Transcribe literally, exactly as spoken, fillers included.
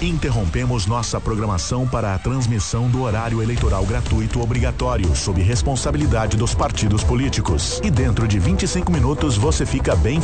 Interrompemos nossa programação para a transmissão do horário eleitoral gratuito obrigatório, sob responsabilidade dos partidos políticos. E dentro de vinte e cinco minutos você fica bem